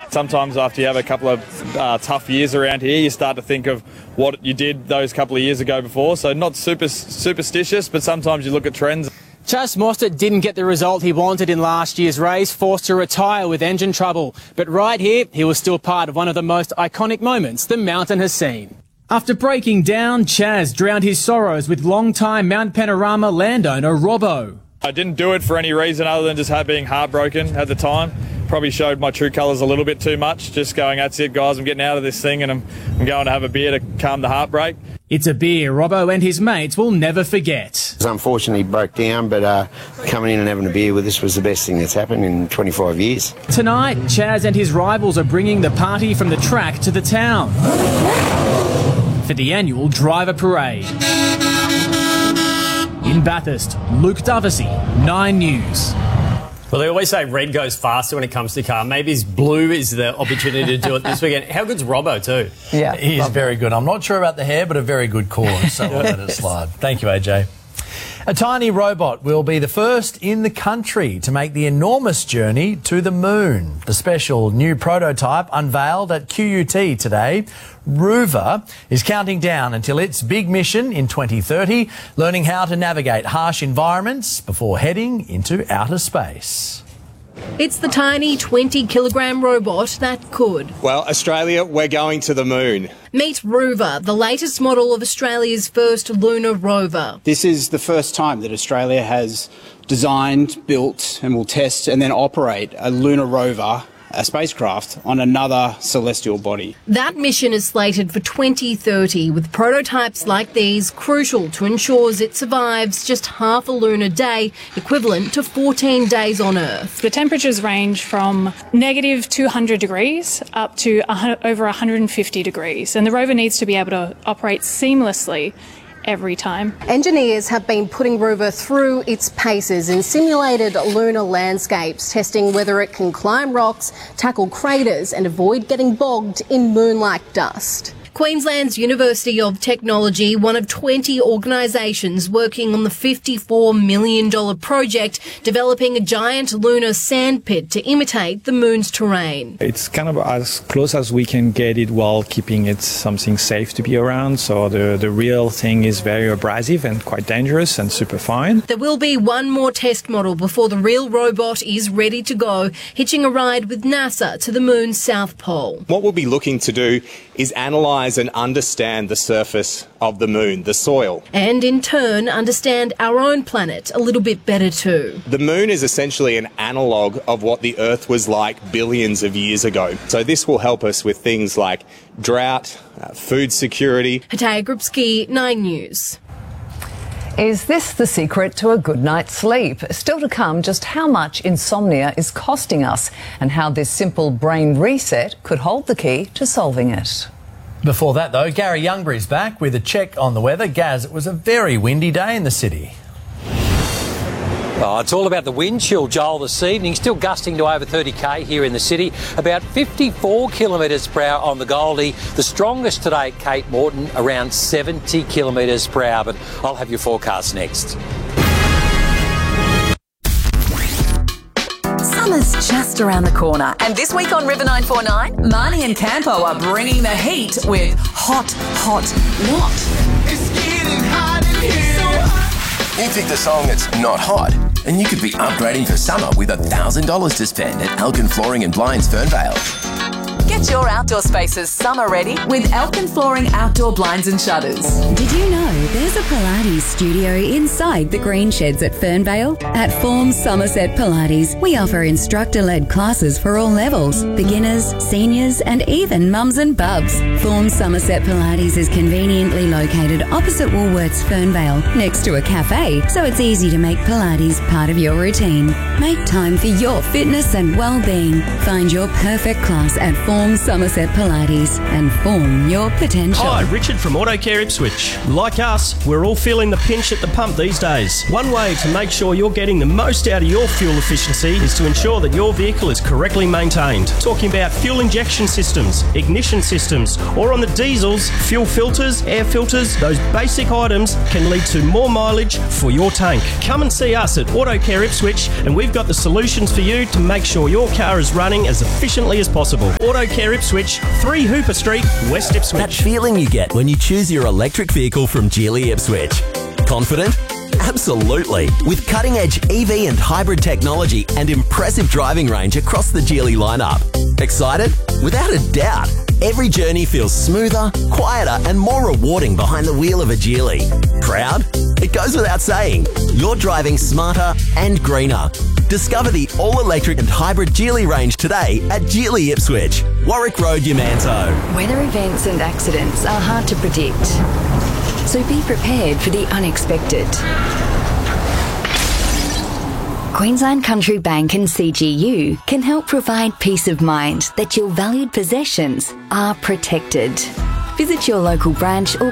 Sometimes after you have a couple of tough years around here, you start to think of what you did those couple of years ago before. So not superstitious, but sometimes you look at trends. Chas Mostert didn't get the result he wanted in last year's race, forced to retire with engine trouble. But right here, he was still part of one of the most iconic moments the mountain has seen. After breaking down, Chas drowned his sorrows with long-time Mount Panorama landowner Robbo. I didn't do it for any reason other than just being heartbroken at the time. Probably showed my true colours a little bit too much, just going, that's it guys, I'm getting out of this thing and I'm going to have a beer to calm the heartbreak. It's a beer Robbo and his mates will never forget. Unfortunately broke down, but coming in and having a beer with us was the best thing that's happened in 25 years. Tonight, Chas and his rivals are bringing the party from the track to the town for the annual driver parade. In Bathurst, Luke Dovesey, 9 News. Well, they always say red goes faster when it comes to car. Maybe blue is the opportunity to do it this weekend. How good's Robbo too? Yeah, he's very good. I'm not sure about the hair, but a very good caller, so I'll let it slide. Thank you, AJ. A tiny robot will be the first in the country to make the enormous journey to the moon. The special new prototype unveiled at QUT today, Rover, is counting down until its big mission in 2030, learning how to navigate harsh environments before heading into outer space. It's the tiny 20-kilogram robot that could. Well, Australia, we're going to the moon. Meet Rover, the latest model of Australia's first lunar rover. This is the first time that Australia has designed, built and will test and then operate a lunar rover, a spacecraft, on another celestial body. That mission is slated for 2030, with prototypes like these crucial to ensure it survives just half a lunar day, equivalent to 14 days on Earth. The temperatures range from negative 200 degrees up to over 150 degrees, and the rover needs to be able to operate seamlessly every time. Engineers have been putting Rover through its paces in simulated lunar landscapes, testing whether it can climb rocks, tackle craters and avoid getting bogged in moon-like dust. Queensland's University of Technology, one of 20 organisations working on the $54 million project, developing a giant lunar sandpit to imitate the moon's terrain. It's kind of as close as we can get it while keeping it something safe to be around. So the real thing is very abrasive and quite dangerous and super fine. There will be one more test model before the real robot is ready to go, hitching a ride with NASA to the moon's south pole. What we'll be looking to do is analyse and understand the surface of the moon, the soil. And in turn, understand our own planet a little bit better too. The moon is essentially an analogue of what the Earth was like billions of years ago. So this will help us with things like drought, food security. Hataya Grupski, 9 News. Is this the secret to a good night's sleep? Still to come, just how much insomnia is costing us and how this simple brain reset could hold the key to solving it. Before that, though, Gary Youngbury's back with a check on the weather. Gaz, it was a very windy day in the city. Oh, it's all about the wind chill, Joel, this evening. Still gusting to over 30k here in the city. About 54 kilometres per hour on the Goldie. The strongest today at Cape Morton, around 70 kilometres per hour. But I'll have your forecast next. Summer's just around the corner. And this week on River 949, Marnie and Campo are bringing the heat with hot what? It's getting hot in here. You picked a song that's not hot, and you could be upgrading for summer with $1,000 to spend at Elkin Flooring and Blinds Fernvale. Get your outdoor spaces summer ready with Elkin Flooring Outdoor Blinds and Shutters. Did you know there's a Pilates studio inside the Green Sheds at Fernvale? At Form Somerset Pilates, we offer instructor-led classes for all levels, beginners, seniors and even mums and bubs. Form Somerset Pilates is conveniently located opposite Woolworths Fernvale, next to a cafe, so it's easy to make Pilates part of your routine. Make time for your fitness and well-being. Find your perfect class at Form Somerset Pilates and form your potential. Hi, Richard from Autocare Ipswich. Like us, we're all feeling the pinch at the pump these days. One way to make sure you're getting the most out of your fuel efficiency is to ensure that your vehicle is correctly maintained. Talking about fuel injection systems, ignition systems, or on the diesels, fuel filters, air filters, those basic items can lead to more mileage for your tank. Come and see us at Autocare Ipswich and we've got the solutions for you to make sure your car is running as efficiently as possible. Autocare Ipswich, 3 Hooper Street, West Ipswich. That feeling you get when you choose your electric vehicle from Geely Ipswich. Confident? Absolutely. With cutting-edge EV and hybrid technology and impressive driving range across the Geely lineup. Excited? Without a doubt. Every journey feels smoother, quieter and more rewarding behind the wheel of a Geely. Proud? It goes without saying. You're driving smarter and greener. Discover the all-electric and hybrid Geely range today at Geely Ipswich, Warwick Road, Yamanto. Weather events and accidents are hard to predict, so be prepared for the unexpected. Queensland Country Bank and CGU can help provide peace of mind that your valued possessions are protected. Visit your local branch or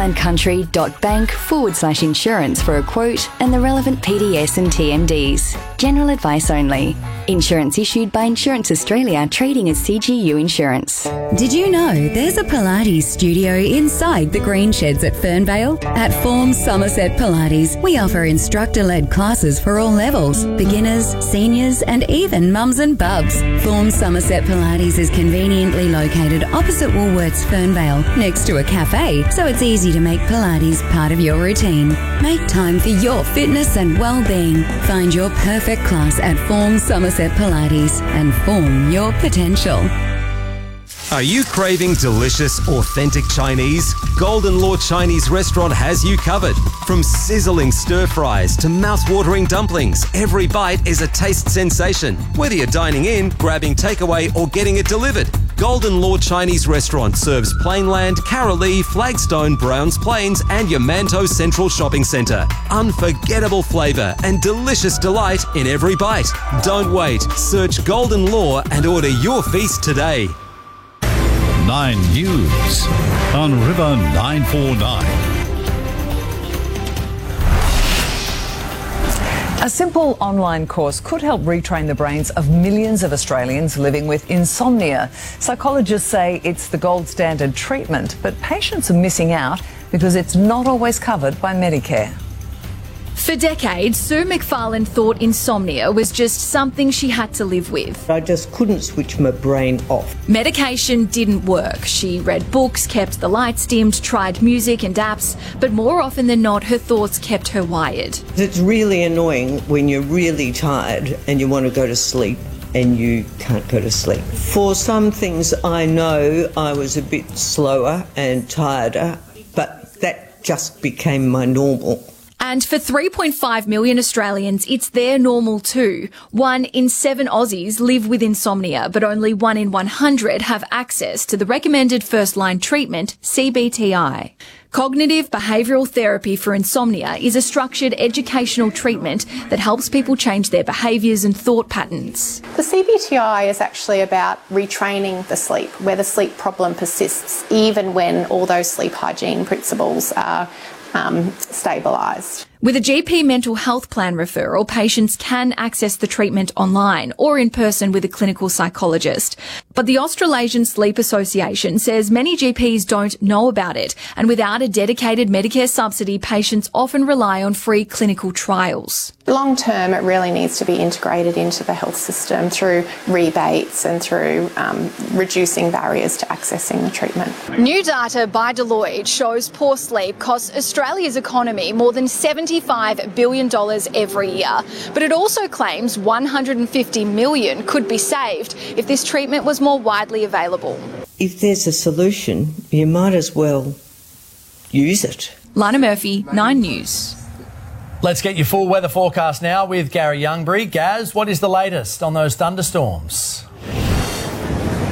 queenslandcountry.bank/insurance for a quote and the relevant PDS and TMDs. General advice only. Insurance issued by Insurance Australia, trading as CGU Insurance. Did you know there's a Pilates studio inside the Green Sheds at Fernvale? At Form Somerset Pilates, we offer instructor-led classes for all levels, beginners, seniors, and even mums and bubs. Form Somerset Pilates is conveniently located opposite Woolworths Fernvale, next to a cafe, so it's easy to make Pilates part of your routine. Make time for your fitness and well-being. Find your perfect class at Form Somerset Pilates and form your potential. Are you craving delicious, authentic Chinese? Golden Law Chinese Restaurant has you covered. From sizzling stir fries to mouth-watering dumplings, every bite is a taste sensation. Whether you're dining in, grabbing takeaway or getting it delivered, Golden Law Chinese Restaurant serves Plainland, Carolee, Flagstone, Browns Plains and Yamanto Central Shopping Centre. Unforgettable flavour and delicious delight in every bite. Don't wait. Search Golden Law and order your feast today. 9 News on River 949. A simple online course could help retrain the brains of millions of Australians living with insomnia. Psychologists say it's the gold standard treatment, but patients are missing out because it's not always covered by Medicare. For decades, Sue McFarlane thought insomnia was just something she had to live with. I just couldn't switch my brain off. Medication didn't work. She read books, kept the lights dimmed, tried music and apps, but more often than not, her thoughts kept her wired. It's really annoying when you're really tired and you want to go to sleep and you can't go to sleep. For some things, I know I was a bit slower and tireder, but that just became my normal. And for 3.5 million Australians, it's their normal too. 1 in 7 Aussies live with insomnia, but only 1 in 100 have access to the recommended first-line treatment, CBTI. Cognitive behavioural therapy for insomnia is a structured educational treatment that helps people change their behaviours and thought patterns. The CBTI is actually about retraining the sleep, where the sleep problem persists, even when all those sleep hygiene principles are stabilised. With a GP mental health plan referral, patients can access the treatment online or in person with a clinical psychologist. But the Australasian Sleep Association says many GPs don't know about it, and without a dedicated Medicare subsidy, patients often rely on free clinical trials. Long term, it really needs to be integrated into the health system through rebates and through reducing barriers to accessing the treatment. New data by Deloitte shows poor sleep costs Australia's economy more than $75 billion every year. But it also claims $150 million could be saved if this treatment was more widely available. If there's a solution, you might as well use it. Lana Murphy, 9 News. Let's get your full weather forecast now with Gary Youngbury. Gaz, what is the latest on those thunderstorms?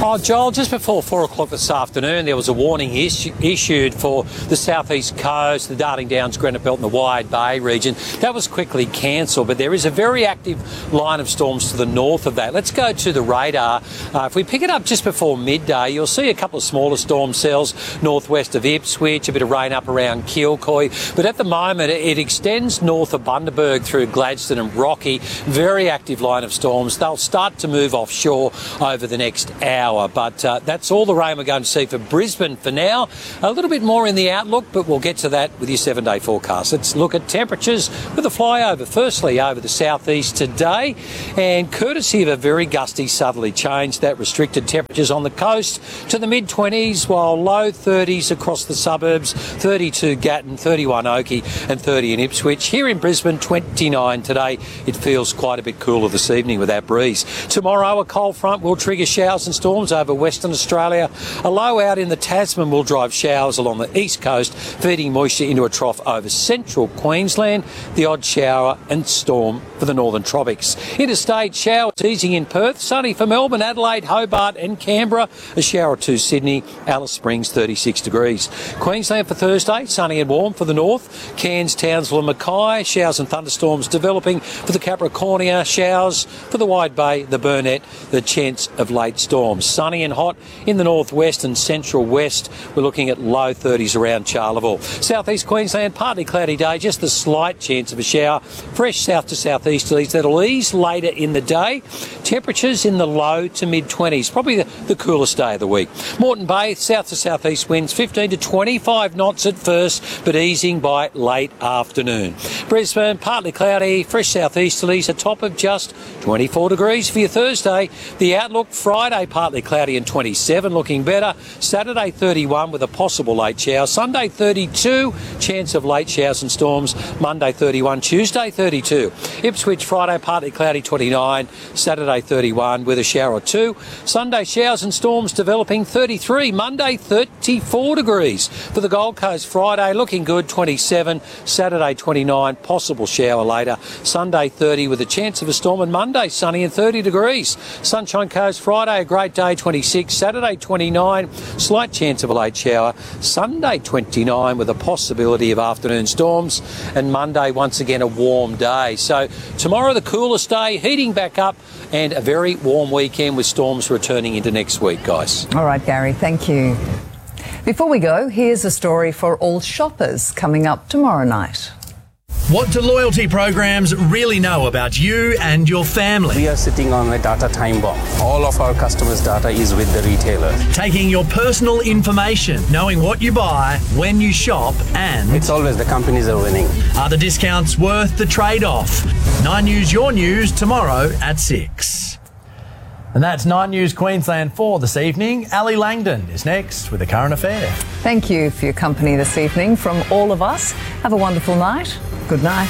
Oh, Joel, just before 4 o'clock this afternoon, there was a warning issued for the southeast coast, the Darling Downs, Granite Belt and the Wide Bay region. That was quickly cancelled, but there is a very active line of storms to the north of that. Let's go to the radar. If we pick it up just before midday, you'll see a couple of smaller storm cells northwest of Ipswich, a bit of rain up around Kilcoy, but at the moment it extends north of Bundaberg through Gladstone and Rocky. Very active line of storms. They'll start to move offshore over the next hour, but that's all the rain we're going to see for Brisbane for now. A little bit more in the outlook, but we'll get to that with your 7-day forecast. Let's look at temperatures with a flyover. Firstly, over the southeast today, and courtesy of a very gusty southerly change, that restricted temperatures on the coast to the mid-20s, while low 30s across the suburbs, 32 Gatton, 31 Oakey and 30 in Ipswich. Here in Brisbane, 29 today. It feels quite a bit cooler this evening with that breeze. Tomorrow, a cold front will trigger showers and storms over Western Australia. A low out in the Tasman will drive showers along the east coast, feeding moisture into a trough over central Queensland. The odd shower and storm for the northern tropics. Interstate showers easing in Perth, sunny for Melbourne, Adelaide, Hobart and Canberra. A shower or two Sydney, Alice Springs 36 degrees. Queensland for Thursday, sunny and warm for the north. Cairns, Townsville and Mackay, showers and thunderstorms developing for the Capricornia, showers for the Wide Bay, the Burnett, the chance of late storms. Sunny and hot in the northwest and central west. We're looking at low 30s around Charleville. Southeast Queensland, partly cloudy day, just a slight chance of a shower. Fresh south to southeasterlies that'll ease later in the day. Temperatures in the low to mid-20s, probably the coolest day of the week. Moreton Bay, south to southeast winds 15 to 25 knots at first, but easing by late afternoon. Brisbane, partly cloudy, fresh southeasterlies, a top of just 24 degrees for your Thursday. The outlook, Friday, partly cloudy and 27, looking better. Saturday, 31 with a possible late shower. Sunday, 32, chance of late showers and storms. Monday, 31. Tuesday, 32. Ipswich, Friday, partly cloudy, 29. Saturday, 31 with a shower or two. Sunday, showers and storms developing, 33. Monday, 34 degrees. For the Gold Coast, Friday, looking good, 27. Saturday, 29, possible shower later. Sunday, 30 with a chance of a storm, and Monday, sunny and 30 degrees. Sunshine Coast, Friday, a great day, 26. Saturday, 29, slight chance of a late shower. Sunday, 29 with a possibility of afternoon storms, and Monday, once again, a warm day. So tomorrow, the coolest day, heating back up, and a very warm weekend with storms returning into next week, guys. All right, Gary, thank you. Before we go, here's a story for all shoppers coming up tomorrow night. What do loyalty programs really know about you and your family? We are sitting on a data time bomb. All of our customers' data is with the retailer. Taking your personal information, knowing what you buy, when you shop, and... It's always the companies are winning. Are the discounts worth the trade-off? 9 News Your News tomorrow at 6. And that's 9 News Queensland for this evening. Ali Langdon is next with a current affair. Thank you for your company this evening. From all of us, have a wonderful night. Good night.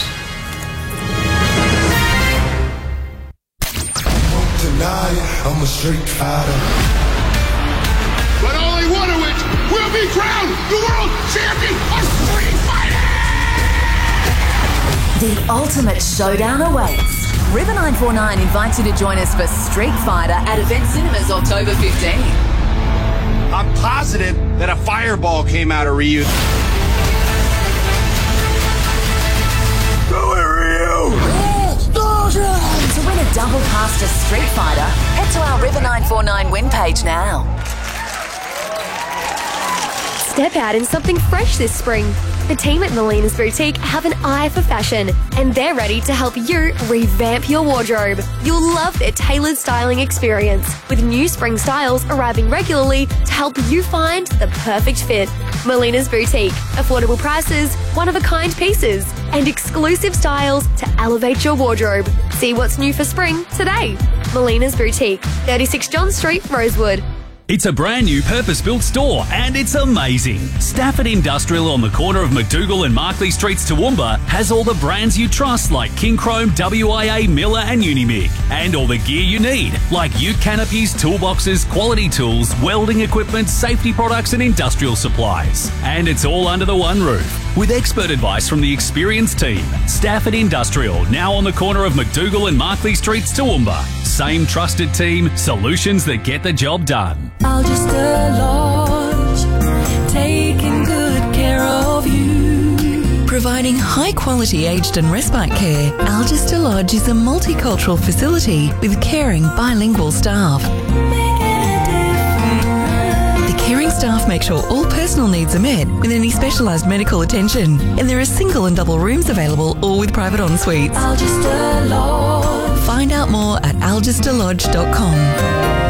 I'm a street fighter. But only one of which will be crowned the world champion of Street Fighter! The ultimate showdown awaits. River 949 invites you to join us for Street Fighter at Event Cinemas October 15. I'm positive that a fireball came out of Ryu. To win a double pass to Street Fighter, head to our River 949 win page now. Step out in something fresh this spring. The team at Melina's Boutique have an eye for fashion, and they're ready to help you revamp your wardrobe. You'll love their tailored styling experience, with new spring styles arriving regularly to help you find the perfect fit. Melina's Boutique. Affordable prices, one-of-a-kind pieces, and exclusive styles to elevate your wardrobe. See what's new for spring today. Melina's Boutique, 36 John Street, Rosewood. It's a brand new purpose-built store and it's amazing. Stafford Industrial on the corner of McDougall and Markley Streets, Toowoomba has all the brands you trust like King Chrome, WIA, Miller and Unimig. And all the gear you need like ute canopies, toolboxes, quality tools, welding equipment, safety products and industrial supplies. And it's all under the one roof with expert advice from the experienced team. Stafford Industrial, now on the corner of McDougall and Markley Streets, Toowoomba. Same trusted team, solutions that get the job done. Algester Lodge, taking good care of you. Providing high-quality aged and respite care, Algester Lodge is a multicultural facility with caring bilingual staff. Caring staff make sure all personal needs are met with any specialised medical attention, and there are single and double rooms available, all with private en-suites. Algester Lodge. Find out more at algesterlodge.com.